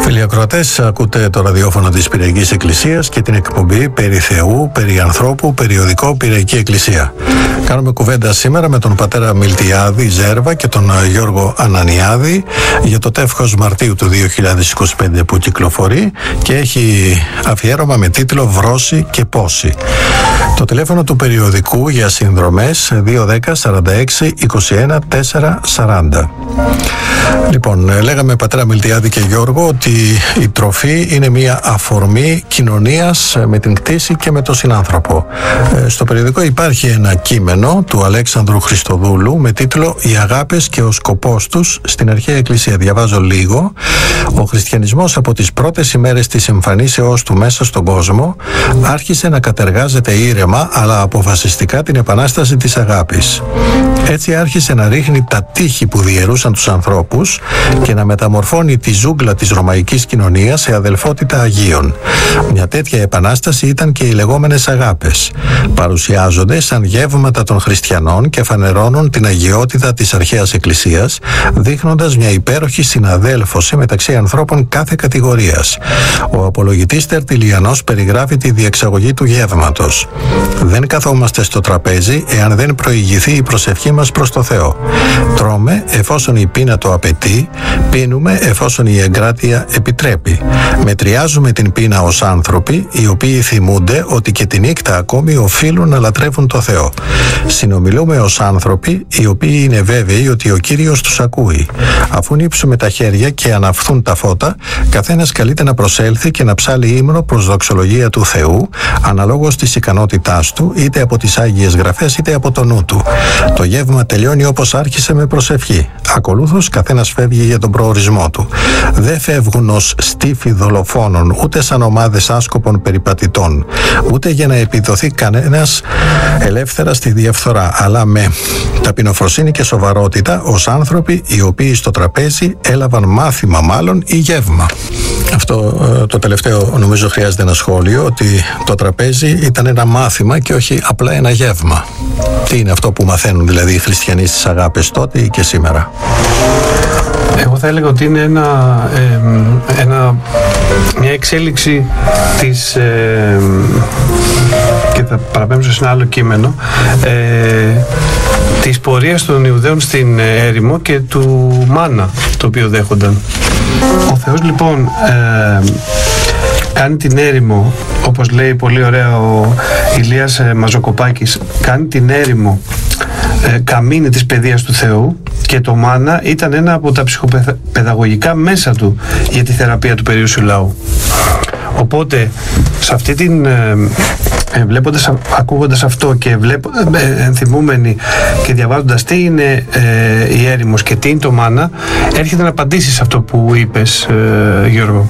Φίλοι ακροατές, ακούτε το ραδιόφωνο της Πυριακής Εκκλησίας και την εκπομπή περί Θεού, περί ανθρώπου, περιοδικό Πυριακή Εκκλησία. Κάνουμε κουβέντα σήμερα με τον πατέρα Μιλτιάδη Ζέρβα και τον Γιώργο Ανανιάδη για το τεύχος Μαρτίου του 2025 που κυκλοφορεί και έχει αφιέρωμα με τίτλο «Βρώση και πόση». Το τηλέφωνο του περιοδικού για συνδρομές 210 46 21 440. Λοιπόν, λέγαμε πατέρα Μιλτιάδη και Γιώργο ότι η τροφή είναι μια αφορμή κοινωνίας με την κτήση και με τον συνάνθρωπο. Στο περιοδικό υπάρχει ένα κείμενο του Αλέξανδρου Χριστοδούλου με τίτλο «Οι αγάπες και ο σκοπός τους στην Αρχαία Εκκλησία». Διαβάζω λίγο. Ο χριστιανισμός από τις πρώτες ημέρες της εμφανίσεώς του μέσα στον κόσμο άρχισε να κατεργάζεται ήρεμα αλλά αποφασιστικά την επανάσταση της αγάπης. Έτσι άρχισε να ρίχνει τα τείχη που διαιρούσαν τους ανθρώπους και να μεταμορφώνει τη ζούγκλα της ρωμαϊκής κοινωνίας σε αδελφότητα Αγίων. Μια τέτοια επανάσταση ήταν και οι λεγόμενες αγάπες. Παρουσιάζονται σαν γεύματα των χριστιανών και φανερώνουν την αγιότητα της αρχαίας Εκκλησίας, δείχνοντας μια υπέροχη συναδέλφωση μεταξύ ανθρώπων κάθε κατηγορίας. Ο απολογητής Τερτιλιανός περιγράφει τη διεξαγωγή του γεύματος. Δεν καθόμαστε στο τραπέζι εάν δεν προηγηθεί η προσευχή μας προς το Θεό. Τρώμε εφόσον η πείνα το απαιτεί, πίνουμε εφόσον η εγκράτεια επιτρέπει. Μετριάζουμε την πείνα ως άνθρωποι, οι οποίοι θυμούνται ότι και τη νύχτα ακόμη οφείλουν να λατρεύουν το Θεό. Συνομιλούμε ως άνθρωποι, οι οποίοι είναι βέβαιοι ότι ο Κύριος τους ακούει. Αφού νύψουμε τα χέρια και αναφθούν τα φώτα, καθένας καλείται να προσέλθει και να ψάλει ύμνο προς δοξολογία του Θεού, αναλόγως της ικανότητάς του, είτε από τις Άγιες Γραφές είτε από το νου του. Το γεύμα τελειώνει όπως άρχισε, με προσευχή. Ακολούθως καθένας φεύγει για τον προορισμό του. Δεν φεύγουν ως στίφοι δολοφόνων, ούτε σαν ομάδες άσκοπων περιπατητών, ούτε για να επιδοθεί κανένας ελεύθερα στη διαφθορά, αλλά με ταπεινοφροσύνη και σοβαρότητα ως άνθρωποι οι οποίοι στο τραπέζι έλαβαν μάθημα μάλλον ή γεύμα. Αυτό το τελευταίο νομίζω χρειάζεται ένα σχόλιο, ότι το τραπέζι ήταν ένα μάθημα και όχι απλά ένα γεύμα. Τι είναι αυτό που μαθαίνουν δηλαδή οι χριστιανοί στις αγάπες τότε ή και σήμερα? Εγώ θα έλεγα ότι είναι μια εξέλιξη της, και θα παραπέμψω σε ένα άλλο κείμενο, της πορείας των Ιουδαίων στην έρημο και του μάνα το οποίο δέχονταν. Ο Θεός λοιπόν κάνει την έρημο, όπως λέει πολύ ωραία ο Ηλίας Μαζοκοπάκης, κάνει την έρημο καμίνη της παιδείας του Θεού, και το μάνα ήταν ένα από τα ψυχοπαιδαγωγικά μέσα του για τη θεραπεία του περιούσιου λαού. Οπότε σε αυτή την βλέποντας, ακούγοντας αυτό και ενθυμούμενοι και διαβάζοντας τι είναι η έρημος και τι είναι το μάνα, έρχεται να απαντήσει σε αυτό που είπες, Γιώργο.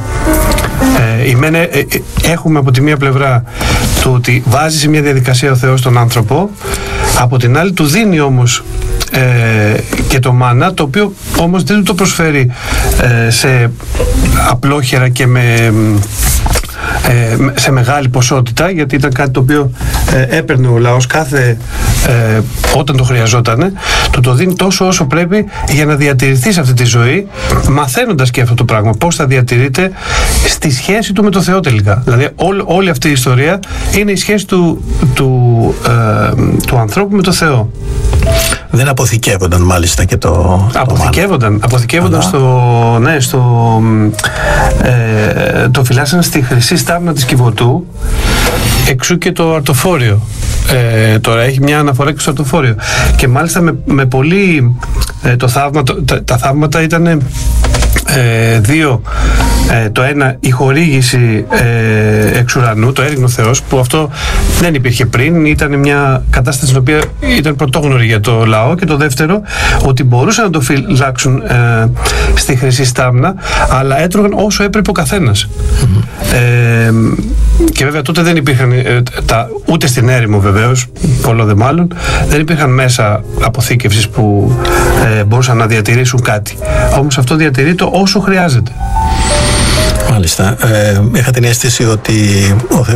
Έχουμε από τη μία πλευρά το ότι βάζει σε μια διαδικασία ο Θεός τον άνθρωπο, από την άλλη του δίνει όμως και το μάνα, το οποίο όμως δεν του το προσφέρει σε απλόχερα και σε μεγάλη ποσότητα, γιατί ήταν κάτι το οποίο έπαιρνε ο λαός όταν το χρειαζόταν. Το δίνει τόσο όσο πρέπει για να διατηρηθεί σε αυτή τη ζωή, μαθαίνοντας και αυτό το πράγμα πώς θα διατηρείται στη σχέση του με το Θεό τελικά. Δηλαδή όλη αυτή η ιστορία είναι η σχέση του ανθρώπου με το Θεό. Δεν αποθηκεύονταν μάλιστα και αποθηκεύονταν το φυλάσσαν στη χρυσή στάμνα της Κιβωτού, εξού και το αρτοφόριο. Τώρα έχει μια αναφορά και στο αρτοφόριο, και μάλιστα με πολύ τα θαύματα ήταν δύο. Το ένα, η χορήγηση εξ ουρανού, το έριχνε ο Θεός, που αυτό δεν υπήρχε πριν, ήταν μια κατάσταση στην οποία ήταν πρωτόγνωρη για το λαό. Και το δεύτερο, ότι μπορούσαν να το φυλάξουν στη χρυσή στάμνα, αλλά έτρωγαν όσο έπρεπε ο καθένας. Και βέβαια τότε δεν υπήρχαν ούτε στην έρημο, βεβαίως, πολλό δε μάλλον, δεν υπήρχαν μέσα αποθήκευσης που μπορούσαν να διατηρήσουν κάτι. Όμως αυτό διατηρείται όσο χρειάζεται. Μάλιστα. Είχα την αίσθηση ότι ο